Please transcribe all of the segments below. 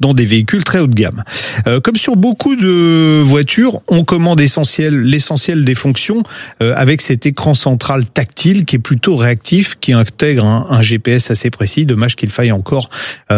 dans des véhicules très haut de gamme. Comme sur beaucoup de voitures, on commande l'essentiel des fonctions avec cet écran central tactile qui est plutôt réactif, qui intègre un GPS assez précis. Dommage qu'il faille encore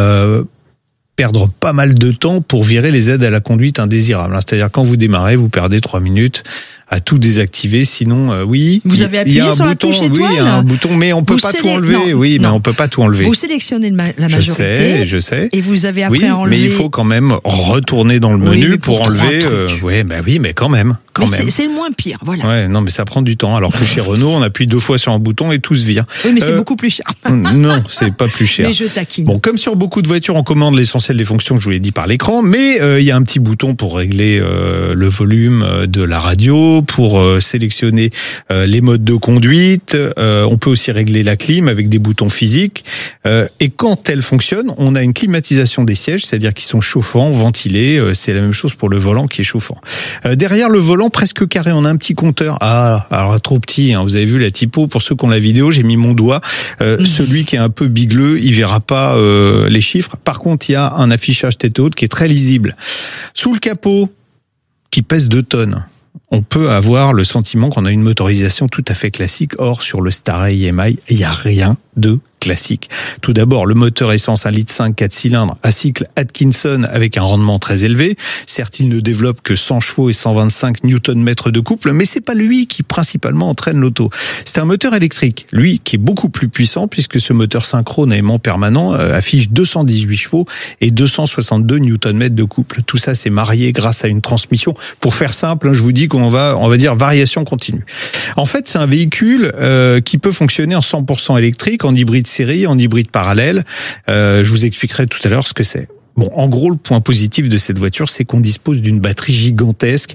perdre pas mal de temps pour virer les aides à la conduite indésirables. C'est-à-dire quand vous démarrez, vous perdez 3 minutes à tout désactiver, sinon oui. Vous avez appuyé sur la touche étoile. Oui, il y a un bouton, mais on peut pas tout enlever. Mais on peut pas tout enlever. Vous sélectionnez la majorité. Je sais. Et vous avez après enlevé. Mais il faut quand même retourner dans le menu pour enlever. Mais quand même. C'est le moins pire, voilà. Ouais, non, mais ça prend du temps. Alors que chez Renault, on appuie 2 fois sur un bouton et tout se vire. Oui, mais c'est beaucoup plus cher. Non, c'est pas plus cher. Mais je taquine. Bon, comme sur beaucoup de voitures, on commande l'essentiel des fonctions que je vous l'ai dit par l'écran, mais il y a un petit bouton pour régler le volume de la radio, pour sélectionner les modes de conduite. On peut aussi régler la clim avec des boutons physiques. Et quand elle fonctionne, on a une climatisation des sièges, c'est-à-dire qu'ils sont chauffants, ventilés. C'est la même chose pour le volant qui est chauffant. Derrière le volant, presque carré, on a un petit compteur. Ah, alors trop petit, hein, vous avez vu la typo. Pour ceux qui ont la vidéo, j'ai mis mon doigt. Celui qui est un peu bigleux, il verra pas les chiffres. Par contre, il y a un affichage tête haute qui est très lisible. Sous le capot, qui pèse 2 tonnes, on peut avoir le sentiment qu'on a une motorisation tout à fait classique. Or, sur le Staray EMI, il n'y a rien de classique. Tout d'abord, le moteur essence 1,5 litre 4 cylindres à cycle Atkinson avec un rendement très élevé. Certes, il ne développe que 100 chevaux et 125 Nm de couple, mais c'est pas lui qui principalement entraîne l'auto. C'est un moteur électrique, lui, qui est beaucoup plus puissant puisque ce moteur synchrone à aimant permanent affiche 218 chevaux et 262 Nm de couple. Tout ça, c'est marié grâce à une transmission. Pour faire simple, je vous dis qu'on va dire variation continue. En fait, c'est un véhicule qui peut fonctionner en 100% électrique, en hybride série, en hybride parallèle. Je vous expliquerai tout à l'heure ce que c'est. Bon, en gros, le point positif de cette voiture, c'est qu'on dispose d'une batterie gigantesque,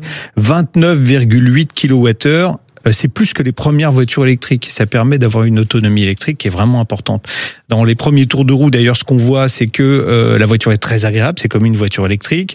29,8 kWh. C'est plus que les premières voitures électriques. Ça permet d'avoir une autonomie électrique qui est vraiment importante. Dans les premiers tours de roue, d'ailleurs, ce qu'on voit, c'est que la voiture est très agréable. C'est comme une voiture électrique.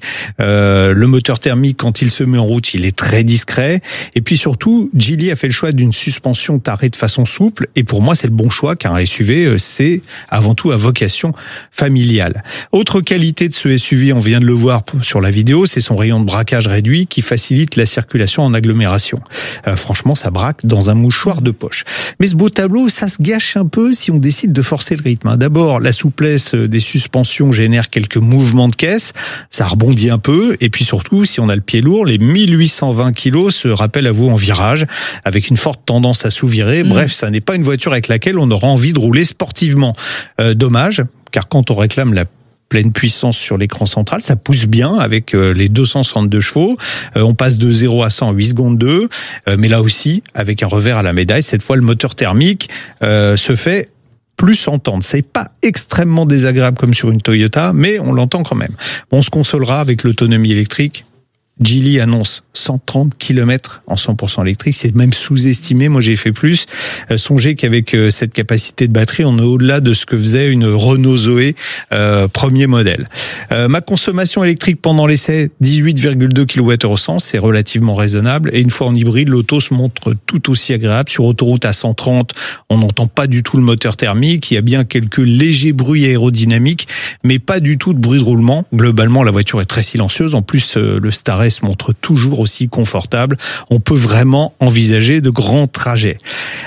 Le moteur thermique, quand il se met en route, il est très discret. Et puis surtout, Geely a fait le choix d'une suspension tarée de façon souple. Et pour moi, c'est le bon choix, car un SUV, c'est avant tout à vocation familiale. Autre qualité de ce SUV, on vient de le voir sur la vidéo, c'est son rayon de braquage réduit qui facilite la circulation en agglomération. Franchement, ça braque dans un mouchoir de poche. Mais ce beau tableau, ça se gâche un peu si on décide de forcer le rythme. D'abord, la souplesse des suspensions génère quelques mouvements de caisse, ça rebondit un peu, et puis surtout, si on a le pied lourd, les 1820 kilos se rappellent à vous en virage, avec une forte tendance à sous-virer. Bref, ça n'est pas une voiture avec laquelle on aura envie de rouler sportivement. Dommage, car quand on réclame la pleine puissance sur l'écran central, ça pousse bien avec les 262 chevaux. On passe de 0 à 100 en 8 secondes 2, mais là aussi, avec un revers à la médaille, cette fois le moteur thermique se fait plus entendre. C'est pas extrêmement désagréable comme sur une Toyota, mais on l'entend quand même. On se consolera avec l'autonomie électrique. Geely annonce 130 km en 100% électrique, c'est même sous-estimé, moi j'ai fait plus. Songez qu'avec cette capacité de batterie, on est au-delà de ce que faisait une Renault Zoé premier modèle. Ma consommation électrique pendant l'essai, 18,2 kWh au 100, c'est relativement raisonnable. Et une fois en hybride, l'auto se montre tout aussi agréable. Sur autoroute à 130, on n'entend pas du tout le moteur thermique, il y a bien quelques légers bruits aérodynamiques, mais pas du tout de bruit de roulement. Globalement, la voiture est très silencieuse. En plus, le Staray se montre toujours aussi confortable. On peut vraiment envisager de grands trajets.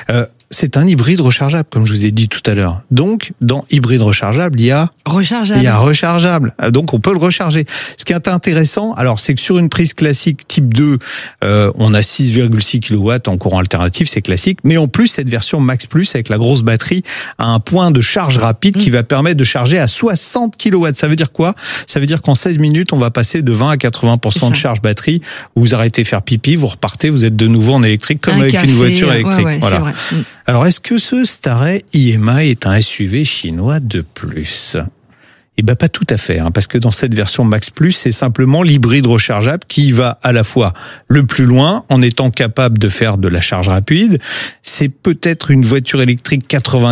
C'est un hybride rechargeable, comme je vous ai dit tout à l'heure. Donc, dans hybride rechargeable, il y a rechargeable. Donc, on peut le recharger. Ce qui est intéressant, alors, c'est que sur une prise classique type 2, on a 6,6 kW en courant alternatif, c'est classique. Mais en plus, cette version Max Plus, avec la grosse batterie, a un point de charge rapide qui va permettre de charger à 60 kW. Ça veut dire quoi? Ça veut dire qu'en 16 minutes, on va passer de 20 à 80% de charge batterie. Vous arrêtez faire pipi, vous repartez, vous êtes de nouveau en électrique, comme avec une voiture électrique. Voilà. C'est vrai. Alors, est-ce que ce Staray EMI est un SUV chinois de plus? Eh ben, pas tout à fait, parce que dans cette version Max Plus, c'est simplement l'hybride rechargeable qui va à la fois le plus loin en étant capable de faire de la charge rapide. C'est peut-être une voiture électrique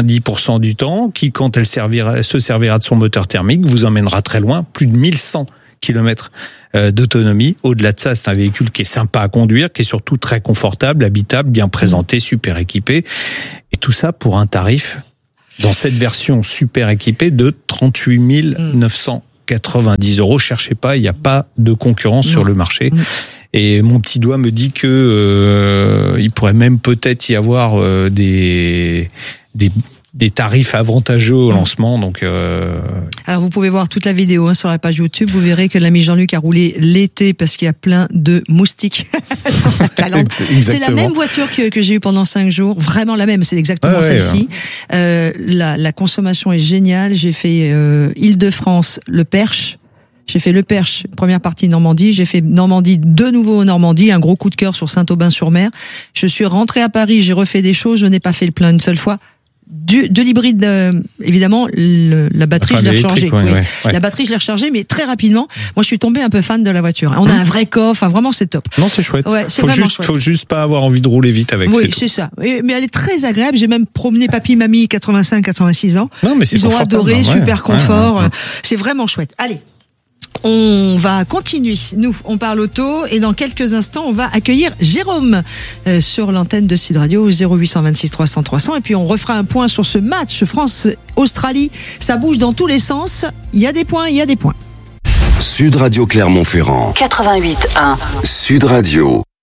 90% du temps qui, quand elle se servira de son moteur thermique, vous emmènera très loin, plus de 1100 km d'autonomie. Au-delà de ça, c'est un véhicule qui est sympa à conduire, qui est surtout très confortable, habitable, bien présenté, super équipé. Et tout ça pour un tarif, dans cette version super équipée, de 38 900 90 €. Cherchez pas, il n'y a pas de concurrence sur le marché. Et mon petit doigt me dit que il pourrait même peut-être y avoir des tarifs avantageux au lancement. Donc, Alors vous pouvez voir toute la vidéo sur la page YouTube. Vous verrez que l'ami Jean-Luc a roulé l'été parce qu'il y a plein de moustiques sur la calandre. C'est la même voiture que j'ai eue pendant 5 jours. Vraiment la même. C'est exactement celle-ci. Ouais. La consommation est géniale. J'ai fait Île-de-France, le Perche. J'ai fait le Perche, première partie Normandie. J'ai fait Normandie de nouveau en Normandie. Un gros coup de cœur sur Saint-Aubin-sur-Mer. Je suis rentrée à Paris. J'ai refait des choses. Je n'ai pas fait le plein une seule fois. De l'hybride, évidemment, la batterie, je l'ai rechargée. Ouais. La batterie, je l'ai rechargée, mais très rapidement. Moi, je suis tombée un peu fan de la voiture. On a un vrai coffre, enfin, vraiment, c'est top. Non, c'est chouette. Ouais, c'est chouette. Faut juste pas avoir envie de rouler vite avec. Oui, c'est ça. Mais elle est très agréable. J'ai même promené papy, mamie, 85, 86 ans. Non, mais c'est Ils ont adoré, super confort. C'est vraiment chouette. Allez. On va continuer. Nous, on parle auto et dans quelques instants, on va accueillir Jérôme sur l'antenne de Sud Radio 0826 300 300 et puis on refera un point sur ce match France-Australie. Ça bouge dans tous les sens. Il y a des points, il y a des points. Sud Radio Clermont-Ferrand 88.1 Sud Radio.